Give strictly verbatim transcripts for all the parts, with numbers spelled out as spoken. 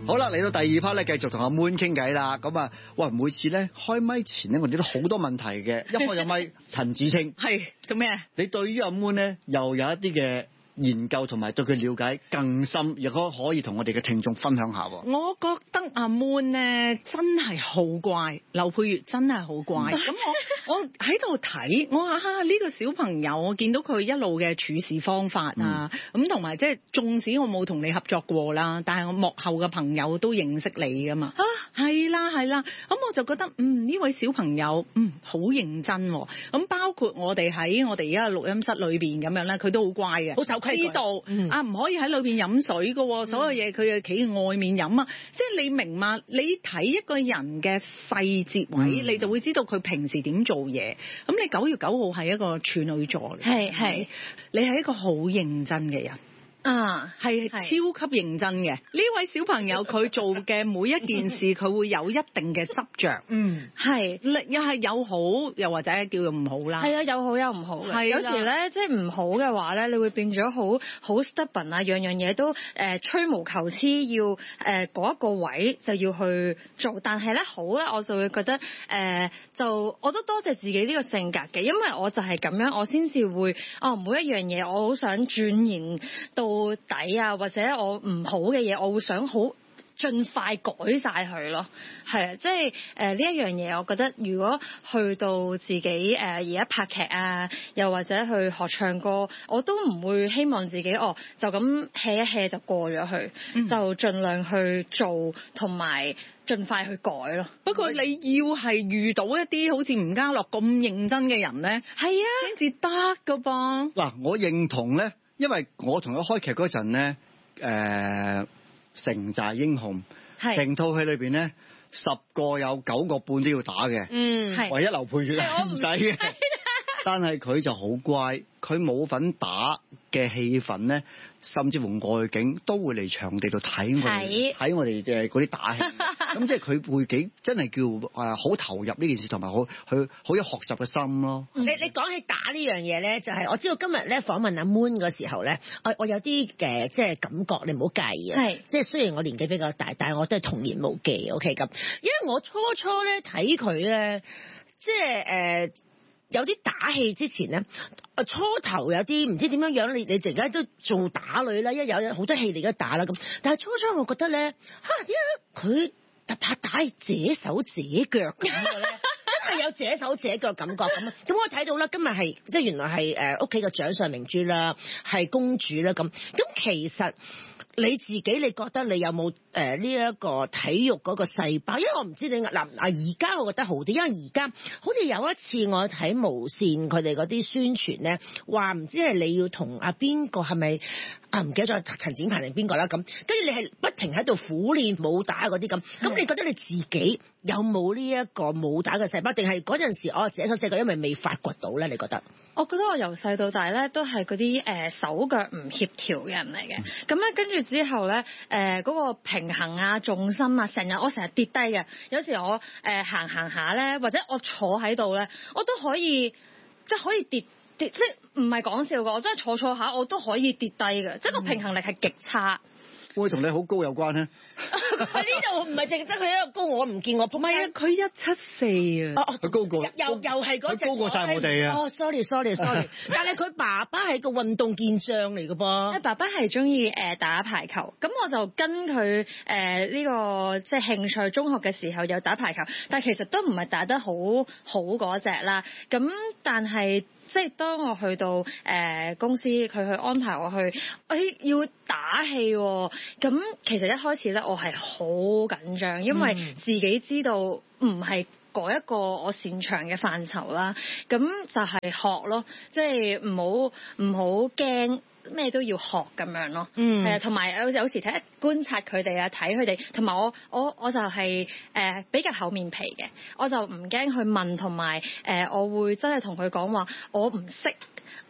好啦，嚟到第二 part 咧，繼續同阿 Moon 傾偈啦。咁啊，喂，每次咧開咪前咧，我哋都好多問題嘅。一開咗咪，陳芷菁係做咩？ 你對於阿 Moon 咧，又有一啲嘅研究同埋對佢了解更深，亦都可以同我哋嘅聽眾分享下。 我覺得阿 Moon 咧真係好乖，劉佩玥真係好乖。咁我我喺度睇，我話啊呢、呢個小朋友，我見到佢一路嘅處事方法啊，咁同埋即係縱使我冇同你合作過啦，但係我幕後嘅朋友都認識你噶嘛。啊，係啦係啦，咁我就覺得嗯呢位小朋友嗯好認真。咁包括我哋喺我哋而家錄音室裏邊咁樣咧，佢都好乖嘅，好守知道、嗯、啊，唔可以喺裏邊飲水嘅，所有嘢佢係企外面飲啊。即係你明嘛？你睇一個人嘅細節位、嗯，你就會知道佢平時點做嘢。咁你九月九號係一個處女座嚟，係係，你係一個好認真嘅人。啊，係超級認真嘅呢位小朋友，佢做嘅每一件事，佢會有一定嘅執着。嗯，係，又係有好，又或者叫做唔好啦。係啊，有好有唔好嘅。有時咧，即係唔好嘅話咧，你會變咗好好 stubborn 啊，樣樣嘢都誒、呃、吹毛求疵，要誒嗰、呃、一個位就要去做。但係咧好咧，我就會覺得誒、呃，就我都多謝自己呢個性格嘅，因為我就係咁樣，我先至會哦每一樣嘢，我好想鑽研到底啊，或者我唔好嘅嘢，我會想好盡快改晒佢咯。係啊，即係誒呢一樣嘢，我覺得如果去到自己誒而家拍劇啊，又或者去學唱歌，我都唔會希望自己哦就咁 hea 一 hea 就過咗去，嗯、就盡量去做同埋盡快去改咯。不過你要係遇到一啲好似吳家樂咁認真嘅人咧，係啊，先至得噶噃。 嗱，我認同咧。因為我同佢開劇嗰陣咧，誒、呃、城寨英雄，成套戲裏邊咧，十個有九個半都要打嘅，嗯，係，唯一劉佩玥唔使嘅，但係佢就好乖，佢冇份打嘅戲份咧，甚至乎外景都會嚟場地度睇我哋睇我哋嘅嗰啲打戲，咁即係佢會幾真係叫誒好投入呢件事，同埋好佢好有學習嘅心咯。 你你講起打呢樣嘢咧，就係、是、我知道今日咧訪問阿 Moon 嗰時候咧，我我有啲嘅即係感覺，你唔好介意啊。係，即係雖然我年紀比較大，但係我都係童言無忌 OK 咁。因為我初初咧睇佢咧，即係誒。呃有啲打戲之前咧，初頭有啲唔知點樣樣，你你而家都做打女啦，一有好多戲你而家打啦咁。但係初初我覺得咧，嚇點解佢特拍打係姐手姐腳咁嘅咧？真係有姐手姐腳感覺咁啊！咁我睇到啦，今日係即係原來係誒屋企嘅掌上明珠啦，係公主啦咁。咁其實你自己你覺得你有冇誒呢一個體育嗰個細胞？因為我唔知你嗱嗱而家我覺得好啲，因為而家好似有一次我睇無線佢哋嗰啲宣傳咧，話唔知係你要同阿邊個係咪啊唔記得咗陳展鵬定邊個啦咁，跟住你係不停喺度苦練武打嗰啲咁，咁你覺得你自己有冇呢一個武打嘅細胞？定係嗰陣時我這手這腳因為未發掘到咧？你覺得？ 我覺得我由細到大咧都係嗰啲誒手腳唔協調嘅人嚟嘅，咁咧跟住之後咧誒嗰個平衡啊重心啊，成日我成日跌低嘅，有時我誒、呃、行行下咧，或者我坐喺度咧，我都可以即係可以跌跌，即係唔係講笑㗎，我真係坐坐下我都可以跌低嘅，即係個平衡力係極差。 會唔會同你好高有關咧？ 佢呢度唔係淨得佢一個高，我唔見我仆。唔係啊， 佢一七四啊。 佢高過。 又又係嗰隻。 高過晒我哋啊。 哦 ，sorry sorry sorry。但係佢爸爸係個運動健將嚟嘅噃。 爸爸係中意誒打排球，咁我就跟佢誒呢個即係興趣。中學嘅時候有打排球，但係其實都唔係打得好好嗰隻啦。咁但係。即係當我去到誒、呃、公司，佢去安排我去，誒、哎、要打戲喎、哦。咁其實一開始咧，我係好緊張，因為自己知道唔係嗰一個我擅長嘅範疇啦。咁就係學咯，即係唔好唔好驚。咩都要學咁樣咯，嗯，係啊，同埋有有時睇觀察佢哋啊，睇佢哋，同埋我我我就係、是、誒、呃、比較厚面皮嘅，我就唔驚去問，同埋誒我會真係同佢講話，我唔識。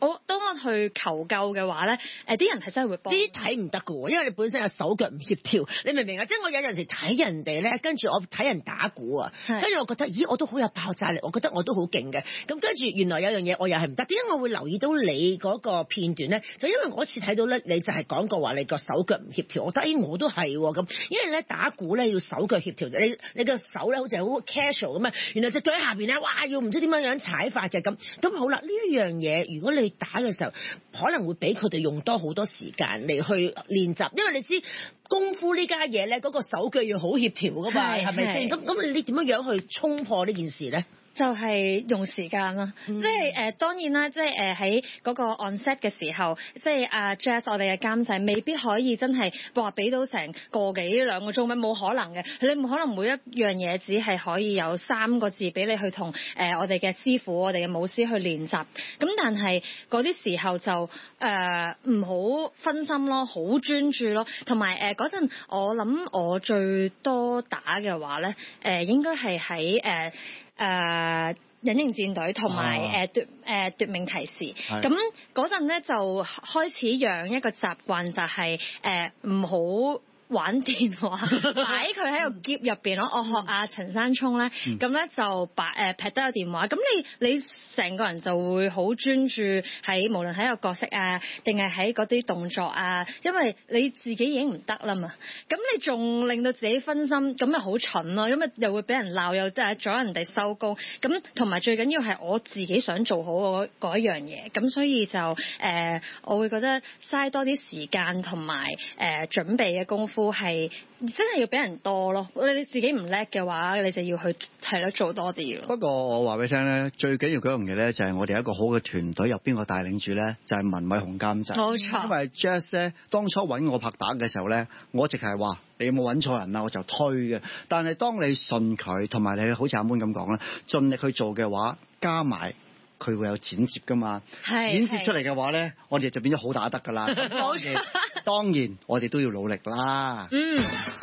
我當我去求救嘅話咧，誒啲人係真係會幫。呢啲睇唔得㗎喎，因為你本身有手腳唔協調，你明唔明啊？即係我有陣時睇人哋咧，跟住我睇人打鼓啊，跟住我覺得，咦，我都好有爆炸力，我覺得我都好勁嘅。咁跟住原來有樣嘢我又係唔得，點解我會留意到你嗰個片段咧？就因為我嗰次睇到咧，你就係講過話你個手腳唔協調，我覺得誒我都係喎咁，因為咧打鼓咧要手腳協調，你你個手咧好似好 casual 咁啊，原來隻腳喺下邊咧，哇要唔知點樣樣踩法嘅咁。咁好啦，呢一樣嘢如果你打嘅時候，可能會俾佢哋用多好多時間嚟去練習，因為你知功夫呢家嘢咧，嗰個手腳要好協調噶嘛，係咪先？咁咁你點樣樣去衝破呢件事咧？ 就係用時間啦，嗯、即係誒、呃、當然啦，即係誒喺嗰個 on set 嘅時候，即係阿 Jazz 我哋嘅監製未必可以真係話俾到成個幾兩個鐘咩，冇可能嘅，你冇可能每一樣嘢只係可以有三個字俾你去同誒、呃、我哋嘅師傅、我哋嘅舞師去練習，咁但係嗰啲時候就誒唔好分心咯，好專注咯，同埋誒嗰陣我諗我最多打嘅話咧，誒、呃、應該係喺誒。呃誒、uh, 隱形戰隊同埋誒奪誒奪命提示，咁嗰陣咧就開始養一個習慣，就係誒唔好玩電話，擺佢喺個篋入邊咯。我學阿陳山聰咧，咁咧、嗯、就擺誒劈低個電話，咁你你成個人就會好專注喺無論喺一個角色啊，定係喺嗰啲動作啊，因為你自己已經唔得啦嘛，咁你仲令到自己分心，咁咪好蠢咯，咁咪又會俾人鬧，又即係阻人哋收工，咁同埋最緊要係我自己想做好嗰嗰一樣嘢，咁所以就誒、呃、我會覺得嘥多啲時間同埋誒準備嘅功夫。係真係要俾人多咯，你自己唔叻嘅話，你就要去係咯做多啲咯。 不過我話俾你聽咧，最緊要嗰樣嘢咧就係我哋一個好嘅團隊入邊個帶領住咧，就係文偉鴻監製。 冇錯。因為 Jazz 咧當初揾我拍打嘅時候咧，我直係話你有冇揾錯人啊，我就推嘅。但係當你信佢，同埋你好似阿 Moon 咁講啦，盡力去做嘅話，加埋。佢會有剪接噶嘛？剪接出嚟嘅話咧，我哋就變咗好打得噶啦。冇錯，當然我哋都要努力啦。嗯。